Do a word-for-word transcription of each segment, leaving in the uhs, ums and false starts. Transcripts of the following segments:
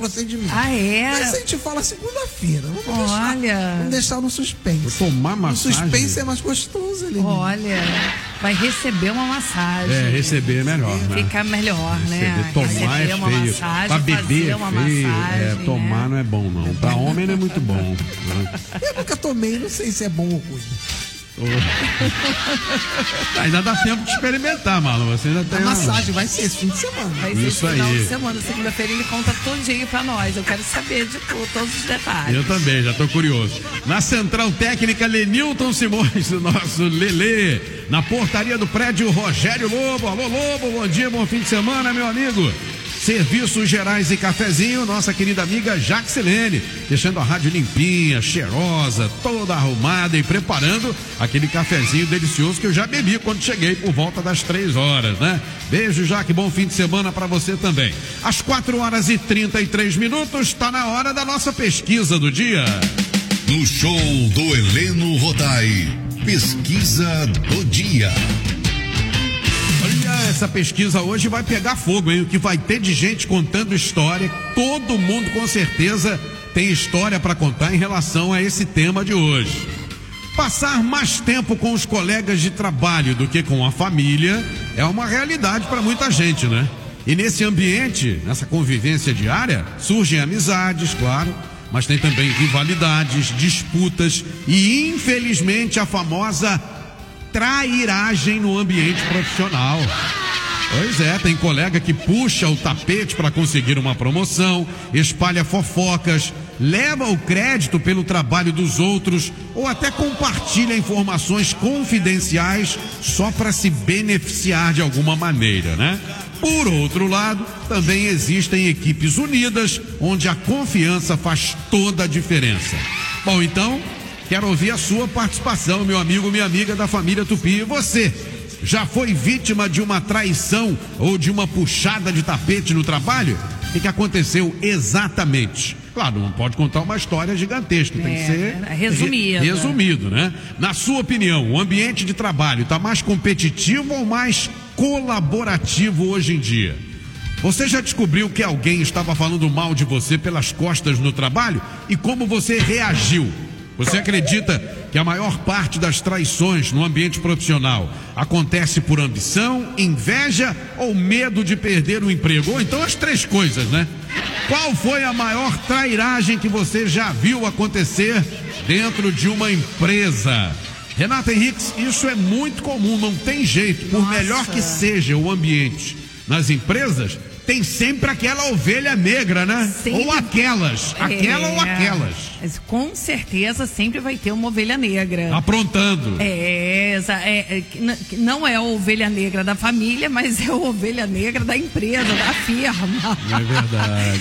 procedimento. Ah, é? Mas a gente fala segunda-feira. Vamos, Olha. deixar, vamos deixar no suspense. Vou tomar massagem. O suspense é mais gostoso ali. Olha, vai receber uma massagem. É, receber é melhor, né? Fica melhor, Receber, né? tomar receber é uma feio. massagem, Pra beber fazer é uma feio. massagem, É, tomar né? não é bom, não. Pra homem não é muito bom. Né? Eu nunca tomei, não sei se é bom ou ruim. Oh. Ainda dá tempo de experimentar, Marlon. Você ainda tem A uma... massagem vai ser esse fim de semana. Vai ser Isso esse final aí. de semana. Segunda-feira ele conta tudinho pra nós. Eu quero saber de tudo, todos os detalhes. Eu também, já tô curioso. Na Central Técnica, Lenilton Simões, o nosso Lelê. Na portaria do prédio, Rogério Lobo. Alô, Lobo, bom dia, bom fim de semana, meu amigo. Serviços Gerais e Cafezinho, nossa querida amiga Jaxilene, deixando a rádio limpinha, cheirosa, toda arrumada e preparando aquele cafezinho delicioso que eu já bebi quando cheguei por volta das três horas, né? Beijo, Jaque, bom fim de semana para você também. Às quatro horas e trinta e três minutos, está na hora da nossa pesquisa do dia. No show do Heleno Rodai, pesquisa do dia. Olha, essa pesquisa hoje vai pegar fogo, hein? O que vai ter de gente contando história. Todo mundo com certeza tem história para contar em relação a esse tema de hoje. Passar mais tempo com os colegas de trabalho do que com a família é uma realidade para muita gente, né? E nesse ambiente, nessa convivência diária, surgem amizades, claro, mas tem também rivalidades, disputas e, infelizmente, a famosa trairagem no ambiente profissional. Pois é, tem colega que puxa o tapete para conseguir uma promoção, espalha fofocas, leva o crédito pelo trabalho dos outros ou até compartilha informações confidenciais só para se beneficiar de alguma maneira, né? Por outro lado, também existem equipes unidas onde a confiança faz toda a diferença. Bom, então, quero ouvir a sua participação, meu amigo, minha amiga da família Tupi. E você, já foi vítima de uma traição ou de uma puxada de tapete no trabalho? O que, que aconteceu exatamente? Claro, não pode contar uma história gigantesca, tem É, que ser resumido. re- resumido, né? Na sua opinião, o ambiente de trabalho está mais competitivo ou mais colaborativo hoje em dia? Você já descobriu que alguém estava falando mal de você pelas costas no trabalho? E como você reagiu? Você acredita que a maior parte das traições no ambiente profissional acontece por ambição, inveja ou medo de perder o emprego? Ou então as três coisas, né? Qual foi a maior trairagem que você já viu acontecer dentro de uma empresa? Renata Henriques, isso é muito comum, não tem jeito. Por Nossa. melhor que seja o ambiente nas empresas, tem sempre aquela ovelha negra, né? Sempre. Ou aquelas, aquela É, ou aquelas. mas com certeza sempre vai ter uma ovelha negra. Aprontando. É, exa- é, é, que n- que não é a ovelha negra da família, mas é a ovelha negra da empresa, da firma. É verdade.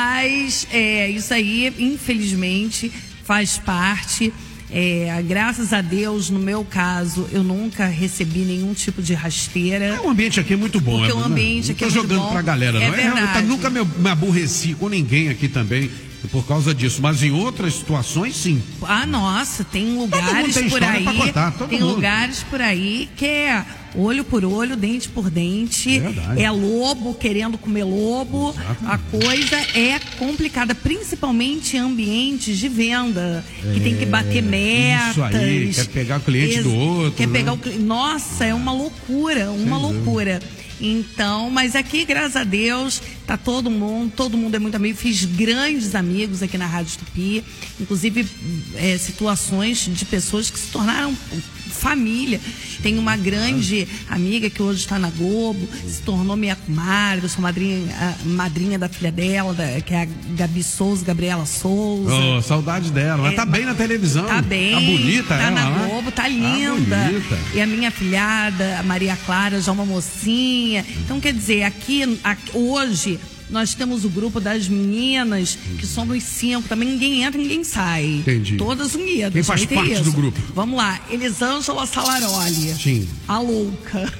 Mas é, isso aí, infelizmente, faz parte. É, graças a Deus, no meu caso, eu nunca recebi nenhum tipo de rasteira. O ambiente aqui é muito bom. Porque é, o ambiente não aqui tô é muito jogando bom. pra galera, É não. Eu verdade. nunca me, me aborreci com ninguém aqui também por causa disso. Mas em outras situações, sim. Ah, nossa, tem lugares tem por história aí, pra contar, todo tem mundo. lugares por aí que é olho por olho, dente por dente, Verdade. é lobo querendo comer lobo. Exatamente. A coisa é complicada, principalmente em ambientes de venda, que tem que bater metas. isso aí, quer pegar o cliente Ex- do outro, Quer né? pegar o cli- Nossa, é uma loucura, uma loucura. Então, mas aqui, graças a Deus, tá todo mundo, todo mundo é muito amigo. Fiz grandes amigos aqui na Rádio Tupi, inclusive é, situações de pessoas que se tornaram família. Tem uma grande amiga que hoje está na Globo, se tornou minha comadre, eu sou madrinha, a madrinha da filha dela, da- que é a Gabi Souza, Gabriela Souza. Oh, saudade dela. Ela É, tá bem na televisão. Tá bem. Tá bonita tá ela, na né? Globo, tá Tá linda. bonita. E a minha filhada, a Maria Clara, já uma mocinha. Então, quer dizer, aqui, aqui hoje nós temos o grupo das meninas, que somos cinco, também ninguém entra, ninguém sai. Entendi. Todas unidas. Quem faz vai ter parte isso. do grupo? Vamos lá, Elisângela Salaroli. Sim. A louca.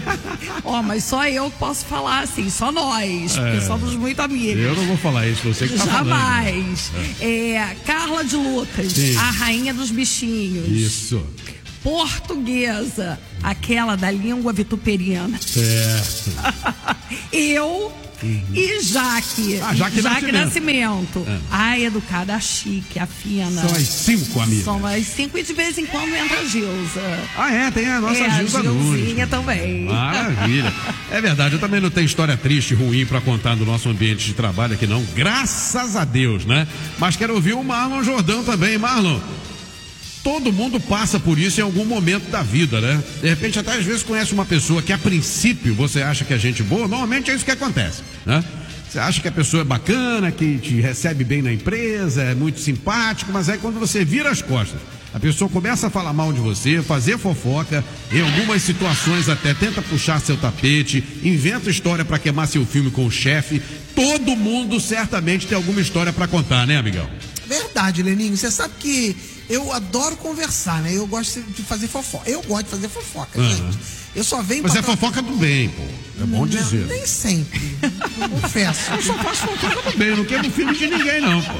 Ó, mas só eu que posso falar assim, só nós, porque somos muito amigos. Eu não vou falar isso, você que tá falando. Jamais. É, Carla de Lucas, Sim. a rainha dos bichinhos. Isso. Portuguesa, aquela da língua vituperina. Certo. Eu, E Jaque. Ah, Jaque Nascimento. Nascimento. É. A educada, a chique, a fina. São as cinco, amigas. São as cinco e de vez em quando entra a Gilza. Ah, é? Tem a nossa é, Gilza a Nunes. Gilzinha também. Maravilha. É verdade, eu também não tenho história triste, ruim pra contar do nosso ambiente de trabalho aqui não, graças a Deus, né? Mas quero ouvir o Marlon Jordão também. Marlon, todo mundo passa por isso em algum momento da vida, né? De repente até às vezes conhece uma pessoa que a princípio você acha que é gente boa, normalmente é isso que acontece, né? Você acha que a pessoa é bacana, que te recebe bem na empresa, é muito simpático, mas aí quando você vira as costas, a pessoa começa a falar mal de você, fazer fofoca, em algumas situações até tenta puxar seu tapete, inventa história para queimar seu filme com o chefe. Todo mundo certamente tem alguma história para contar, né, amigão? Verdade, Leninho. Você sabe que eu adoro conversar, né? Eu gosto de fazer fofoca. Eu gosto de fazer fofoca, Uhum. gente. Eu só venho Mas pra é tra- fofoca do bem, pô. É bom Não, dizer. Nem sempre. Confesso. Eu só faço fofoca do bem, eu não quero filho de ninguém, não, pô.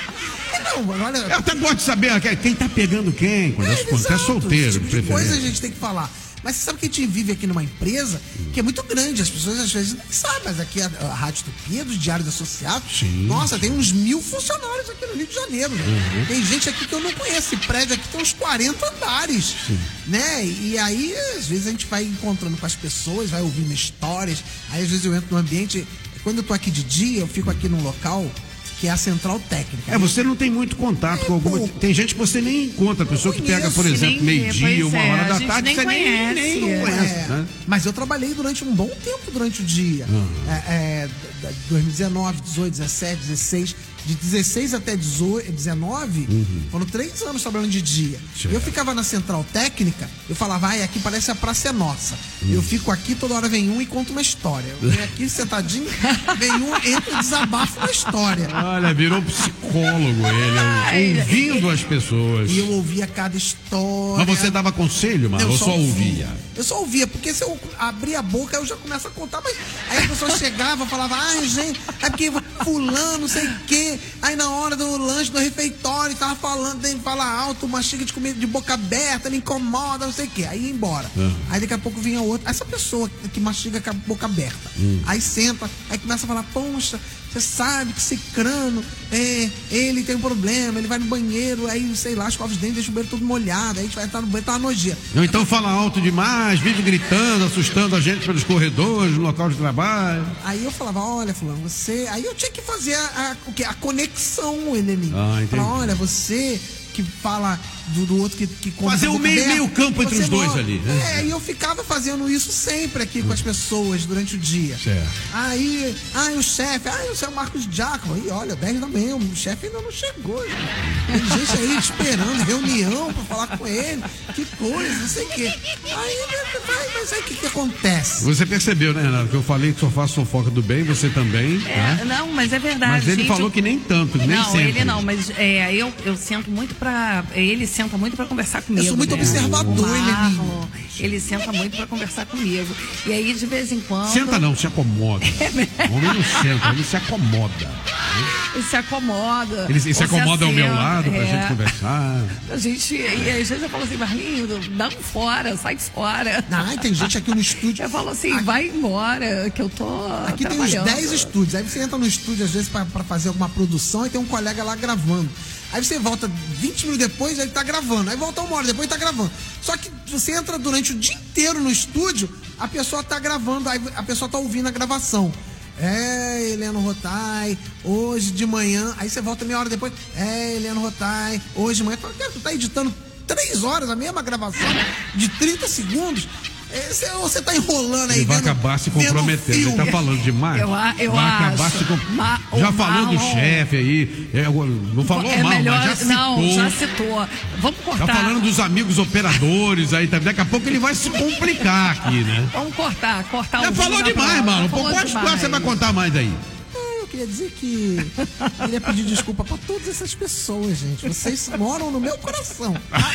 Não, olha. Eu até gosto de saber quem tá pegando quem, quando, é, quando você é exato, solteiro, esse de tipo de coisa a preferência. gente tem que falar. Mas você sabe que a gente vive aqui numa empresa que é muito grande, as pessoas às vezes não sabem, mas aqui a, a Rádio Tupi é dos Diários Associados. Sim. Nossa, tem uns mil funcionários aqui no Rio de Janeiro. Né? Uhum. Tem gente aqui que eu não conheço, esse prédio aqui tem uns quarenta andares. Sim. Né? E aí, às vezes, a gente vai encontrando com as pessoas, vai ouvindo histórias. Aí, às vezes, eu entro no ambiente. Quando eu tô aqui de dia, eu fico aqui num local que é a central técnica. É, você não tem muito contato É, com alguma. pouco. Tem gente que você nem encontra, a pessoa que pega, por conheço, exemplo, nem vê, meio-dia, pois uma é, hora a da gente tarde, nem você nem, conhece. nem não conhece, É, né? mas eu trabalhei durante um bom tempo durante o dia. Uhum. É, é, da- dois mil e dezenove, dezoito, dezessete, dezesseis. De dezesseis até dezoito, dezenove, foram três anos trabalhando de dia. Certo. Eu ficava na central técnica, eu falava, ai, aqui parece a praça é nossa. Eu fico aqui, toda hora vem um e conta uma história. Eu venho aqui sentadinho, vem um, entra e desabafa uma história. Olha, virou psicólogo ele, ouvindo as pessoas. E eu ouvia cada história. Mas você dava conselho, mano, ou só ouvia? Eu só ouvia, porque se eu abrir a boca, eu já começo a contar, mas aí a pessoa chegava, falava, ai, gente, é porque fulano, não sei o quê. Aí na hora do lanche, do refeitório, tava falando, ele fala alto, mastiga de comida de boca aberta, me incomoda, não sei o quê. Aí ia embora. Uhum. Aí daqui a pouco vinha outro, essa pessoa que mastiga com a boca aberta. Uhum. Aí senta, aí começa a falar, poxa, você sabe que Cicrano, é, ele tem um problema, ele vai no banheiro, aí, sei lá, escova os dentes, deixa o banheiro todo molhado, aí a gente vai estar no banheiro, tá uma nojeira. Ou então fala alto demais, vive gritando, assustando a gente pelos corredores, no local de trabalho. Aí eu falava, olha, fulano, você... Aí eu tinha que fazer a, a, o quê? A conexão, Heleninho. Ah, entendi. Falar, olha, você que fala do, do outro que, que come Fazer com a o boca meio- aberta, meio campo entre você os dois não- ali, né? É, e eu ficava fazendo isso sempre aqui com as pessoas durante o dia. Certo. Aí, ai, o chefe, ai, o seu Marcos Giacomo. Aí, olha, dez da manhã, o chefe ainda não chegou. Gente. Tem gente aí esperando reunião pra falar com ele. Que coisa, não sei o quê. Aí, vai, mas aí o que que acontece? Você percebeu, né, Renato, que eu falei que só faço fofoca do bem, você também, É, né? não, mas é verdade. Mas ele gente, falou que nem tanto, nem não, sempre. ele não, mas é, eu, eu sento muito pra. Ele senta muito pra conversar comigo. Eu sou muito né? observador, O Marlon, Heleninho. ele senta muito pra conversar comigo. E aí, de vez em quando. Senta não, se acomoda. É O homem não senta, ele se acomoda. Ele se acomoda. Ele se ou acomoda ao meu assenta, lado pra é. gente conversar. A gente, e às vezes eu falo assim, Marlinho, dá um fora, sai fora. Ai, tem gente aqui no estúdio. Eu falo assim, vai embora, que eu tô Aqui tem uns trabalhando. dez estúdios. Aí você entra no estúdio, às vezes, pra, pra fazer alguma produção e tem um colega lá gravando. Aí você volta vinte minutos depois, ele tá gravando. Aí volta uma hora depois, ele tá gravando. Só que você entra durante o dia inteiro no estúdio, a pessoa tá gravando, aí a pessoa tá ouvindo a gravação. É, Heleno Rotai, hoje de manhã. Aí você volta meia hora depois. É, Heleno Rotai, hoje de manhã. Fala, cara, tu tá editando três horas a mesma gravação de trinta segundos. É, você, você tá enrolando aí. Ele vai vendo- acabar se vendo comprometendo. Ele tá filme. falando demais. Eu a- eu vai acabar acho. se com... Ma- Já o falou do Marlon- chefe aí. É, não falou É mal, melhor, mas já citou. não, já citou. Vamos cortar. Tá falando dos amigos operadores aí, tá? Daqui a pouco ele vai se complicar aqui, né? Vamos cortar, cortar o Já vídeo falou da demais, prova. mano. Falou Quantas demais. coisas você vai contar mais aí? Eu queria dizer que queria pedir desculpa pra todas essas pessoas, gente. Vocês moram no meu coração. Tá?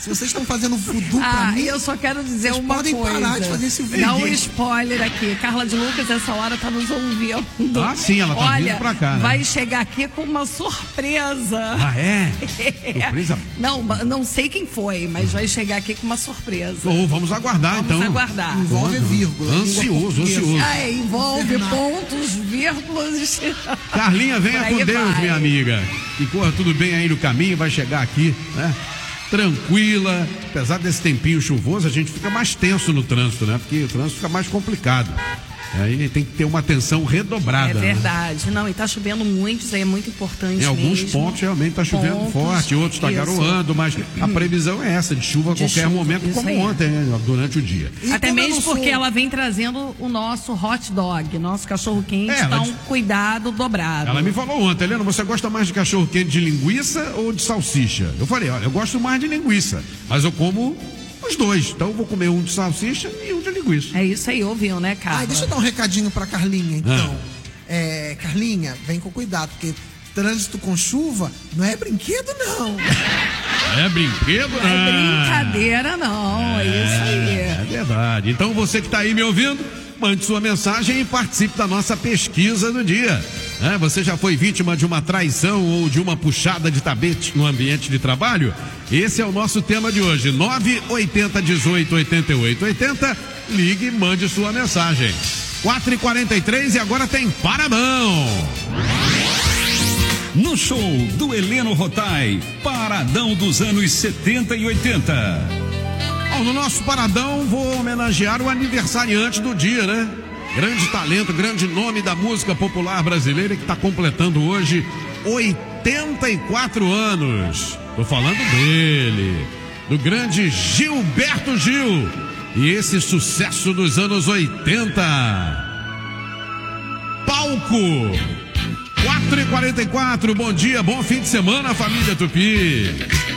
Se vocês estão fazendo voodoo pra Ah, mim, e eu só quero dizer vocês uma podem coisa. parar de fazer esse vídeo. Dá um spoiler aqui. Carla de Lucas, essa hora, tá nos ouvindo. Ah, sim, ela tá Olha, vindo pra cá, né? vai chegar aqui com uma surpresa. Ah, é? É. Surpresa. Não, não sei quem foi, mas vai chegar aqui com uma surpresa. Oh, vamos aguardar, Vamos então. aguardar. Envolve vírgula. Ansioso, língua portuguesa. ansioso. Ah, envolve Infernal. pontos, vírgulas. Carlinha, venha Por aí com Deus, vai. minha amiga. Que corra tudo bem aí no caminho, vai chegar aqui, né? Tranquila. Apesar desse tempinho chuvoso, a gente fica mais tenso no trânsito, né? Porque o trânsito fica mais complicado. Aí tem que ter uma atenção redobrada. É né? verdade. Não, e tá chovendo muito, isso aí é muito importante Em alguns mesmo. pontos realmente está chovendo Pontos, forte, outros está isso. garoando, mas a previsão é essa, de chuva a De qualquer chuva, momento, isso como aí. ontem, né? Durante o dia. E Até como eu mesmo não sou- porque ela vem trazendo o nosso hot dog, nosso cachorro quente, É, ela dá um diz- cuidado dobrado. Ela me falou ontem, Helena, você gosta mais de cachorro quente de linguiça ou de salsicha? Eu falei, olha, eu gosto mais de linguiça, mas eu como os dois. Então eu vou comer um de salsicha e um de linguiça. É isso aí, ouviu, né, cara? Ai, deixa eu dar um recadinho pra Carlinha, então. É, Carlinha, vem com cuidado, porque trânsito com chuva não é brinquedo, não. É brinquedo, Não é brincadeira, não. É, isso aí. É verdade. Então você que está aí me ouvindo, mande sua mensagem e participe da nossa pesquisa do dia. É, você já foi vítima de uma traição ou de uma puxada de tapete no ambiente de trabalho? Esse é o nosso tema de hoje. nove oito zero um oito, oito oito oito zero. Ligue e mande sua mensagem. quatro e quarenta e três e agora tem Paradão. No show do Heleno Rotai, Paradão dos anos setenta e oitenta. Bom, no nosso Paradão vou homenagear o aniversariante do dia, né? Grande talento, grande nome da música popular brasileira que está completando hoje oitenta e quatro anos. Tô falando dele, do grande Gilberto Gil. E esse sucesso dos anos oitenta. Palco. quatro e quarenta e quatro, bom dia, bom fim de semana, família Tupi.